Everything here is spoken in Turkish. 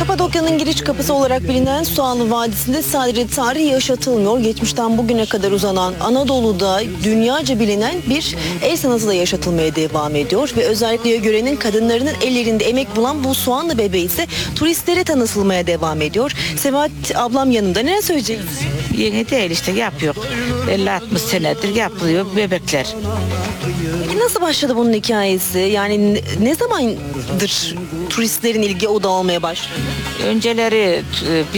Kapadokya'nın giriş kapısı olarak bilinen Soğanlı Vadisi'nde sadece tarih yaşatılmıyor. Geçmişten bugüne kadar uzanan Anadolu'da dünyaca bilinen bir el sanatı da yaşatılmaya devam ediyor. Ve özellikle yörenin kadınlarının ellerinde emek bulan bu soğanlı bebeği ise turistlere tanıtılmaya devam ediyor. Sebat ablam yanımda, ne söyleyeceksiniz? Yeni değil işte, yapıyor. 50-60 senedir yapılıyor bebekler. Peki nasıl başladı bunun hikayesi? Yani ne zamandır turistlerin ilgi odağı olmaya başladı? Önceleri